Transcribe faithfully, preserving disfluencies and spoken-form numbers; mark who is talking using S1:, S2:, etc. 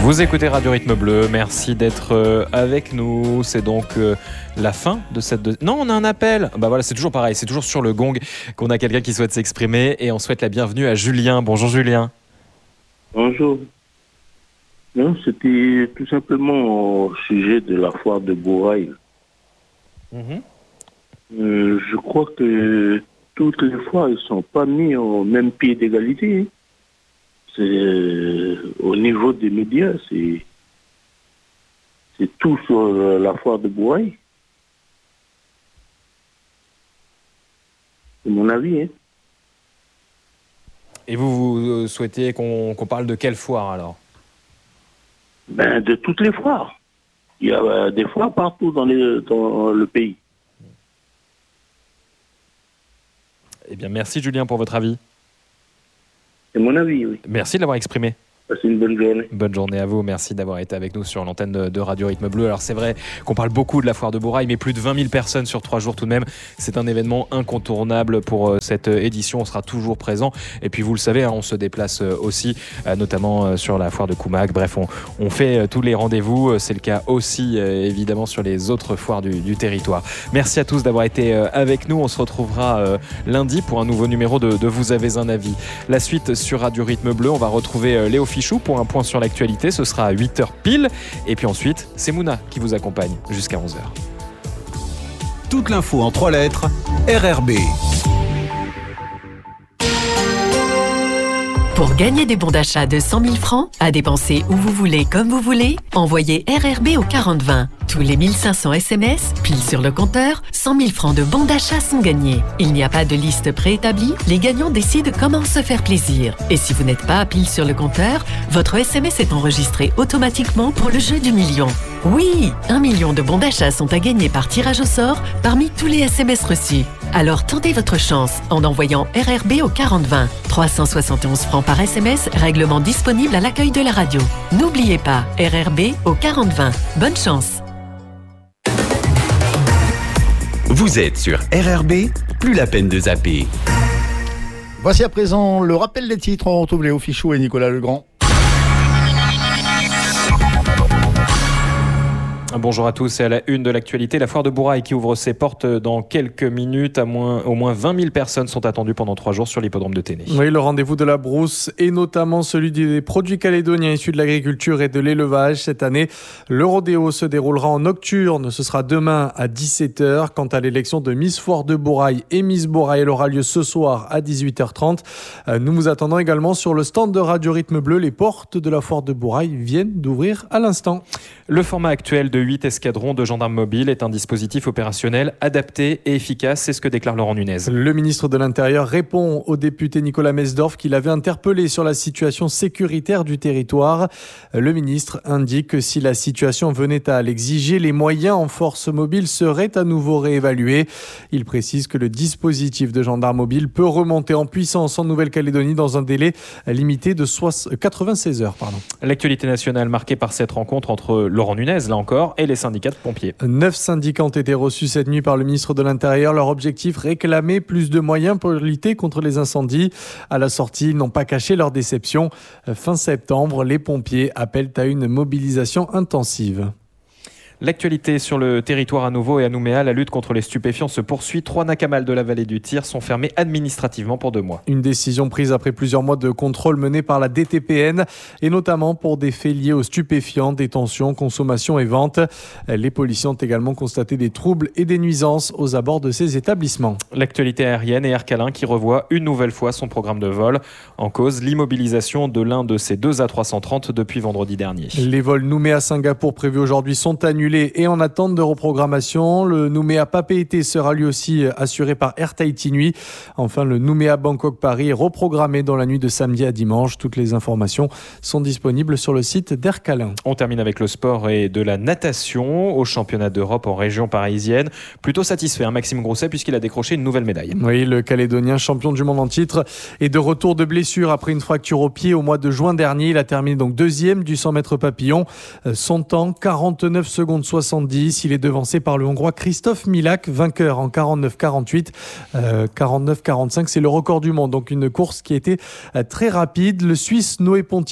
S1: Vous écoutez Radio Rythme Bleu, merci d'être euh, avec nous. C'est donc euh, la fin de cette... De... Non, on a un appel. Bah voilà, c'est toujours pareil, c'est toujours sur le gong qu'on a quelqu'un qui souhaite s'exprimer et on souhaite la bienvenue à Julien. Bonjour Julien.
S2: Bonjour. Non, c'était tout simplement au sujet de la foire de Bourail. Mmh. Euh, je crois que toutes les foires ne sont pas mis au même pied d'égalité. C'est, euh, au niveau des médias, c'est, c'est tout sur euh, la foire de Bourail. C'est mon avis. Hein.
S1: Et vous, vous souhaitez qu'on, qu'on parle de quelle foire alors ?
S2: Ben, de toutes les foires. Il y a euh, des foires partout dans, les, dans le pays.
S1: Eh bien, merci Julien pour votre avis.
S2: C'est mon avis, oui.
S1: Merci de l'avoir exprimé.
S2: Passez une bonne journée.
S1: Bonne journée à vous, merci d'avoir été avec nous sur l'antenne de, de Radio Rythme Bleu. Alors c'est vrai qu'on parle beaucoup de la foire de Bourail, mais plus de vingt mille personnes sur trois jours tout de même. C'est un événement incontournable pour euh, cette édition, on sera toujours présent. Et puis vous le savez, hein, on se déplace euh, aussi, euh, notamment euh, sur la foire de Koumac. Bref, on, on fait euh, tous les rendez-vous. C'est le cas aussi, euh, évidemment, sur les autres foires du, du territoire. Merci à tous d'avoir été euh, avec nous. On se retrouvera euh, lundi pour un nouveau numéro de, de Vous avez un avis. La suite sur Radio Rythme Bleu, on va retrouver euh, Léo Fichou pour un point sur l'actualité, ce sera à huit heures pile et puis ensuite c'est Mouna qui vous accompagne jusqu'à onze heures.
S3: Toute l'info en trois lettres, R R B.
S4: Pour gagner des bons d'achat de cent mille francs, à dépenser où vous voulez, comme vous voulez, envoyez R R B au quarante vingt. Tous les mille cinq cents S M S, pile sur le compteur, cent mille francs de bons d'achat sont gagnés. Il n'y a pas de liste préétablie, les gagnants décident comment se faire plaisir. Et si vous n'êtes pas à pile sur le compteur, votre S M S est enregistré automatiquement pour le jeu du million. Oui, un million de bons d'achat sont à gagner par tirage au sort parmi tous les S M S reçus. Alors tentez votre chance en envoyant R R B au quarante vingt. trois cent soixante et onze francs par S M S, règlement disponible à l'accueil de la radio. N'oubliez pas, R R B au quarante vingt. Bonne chance.
S3: Vous êtes sur R R B, plus la peine de zapper.
S5: Voici à présent le rappel des titres. On retrouve Léo Fichou et Nicolas Legrand.
S1: Bonjour à tous et à la une de l'actualité, la foire de Bourail qui ouvre ses portes dans quelques minutes. À moins, au moins vingt mille personnes sont attendues pendant trois jours sur l'hippodrome de Ténée.
S6: Oui, le rendez-vous de la brousse et notamment celui des produits calédoniens issus de l'agriculture et de l'élevage. Cette année, le rodéo se déroulera en nocturne. Ce sera demain à dix-sept heures. Quant à l'élection de Miss Foire de Bourail et Miss Bourail, elle aura lieu ce soir à dix-huit heures trente. Nous vous attendons également sur le stand de Radio Rythme Bleu. Les portes de la foire de Bourail viennent d'ouvrir à l'instant.
S1: Le format actuel de huit escadrons de gendarmes mobiles est un dispositif opérationnel adapté et efficace, c'est ce que déclare Laurent Nunez.
S6: Le ministre de l'Intérieur répond au député Nicolas Mesdorf qu'il avait interpellé sur la situation sécuritaire du territoire. Le ministre indique que si la situation venait à l'exiger, les moyens en force mobile seraient à nouveau réévalués. Il précise que le dispositif de gendarmes mobiles peut remonter en puissance en Nouvelle-Calédonie dans un délai limité de quatre-vingt-seize heures. Pardon.
S1: L'actualité nationale marquée par cette rencontre entre Laurent Nunez, là encore, et les syndicats de pompiers.
S6: Neuf syndicats ont été reçus cette nuit par le ministre de l'Intérieur. Leur objectif, réclamer plus de moyens pour lutter contre les incendies. À la sortie, ils n'ont pas caché leur déception. Fin septembre, les pompiers appellent à une mobilisation intensive.
S1: L'actualité sur le territoire à nouveau et à Nouméa, la lutte contre les stupéfiants se poursuit. Trois nacamals de la vallée du Tyr sont fermés administrativement pour deux mois.
S6: Une décision prise après plusieurs mois de contrôle menés par la D T P N et notamment pour des faits liés aux stupéfiants, détention, consommation et vente. Les policiers ont également constaté des troubles et des nuisances aux abords de ces établissements.
S1: L'actualité aérienne et Air Calin qui revoit une nouvelle fois son programme de vol. En cause, l'immobilisation de l'un de ses deux A trois cent trente depuis vendredi dernier.
S6: Les vols Nouméa-Singapour prévus aujourd'hui sont annulés et en attente de reprogrammation. Le Nouméa-Papeete sera lui aussi assuré par Air Tahiti Nuit. Enfin, le Nouméa-Bangkok-Paris est reprogrammé dans la nuit de samedi à dimanche. Toutes les informations sont disponibles sur le site d'Air Calin.
S1: On termine avec le sport et de la natation au championnat d'Europe en région parisienne. Plutôt satisfait, hein, Maxime Grousset, puisqu'il a décroché une nouvelle médaille.
S6: Oui, le Calédonien, champion du monde en titre, est de retour de blessure après une fracture au pied au mois de juin dernier. Il a terminé donc deuxième du cent mètres papillon. Son temps, quarante-neuf secondes soixante-dix. Il est devancé par le Hongrois Christophe Milak, vainqueur en quarante-neuf quarante-huit. Euh, quarante-neuf quarante-cinq, c'est le record du monde. Donc une course qui a été très rapide. Le Suisse Noé Ponty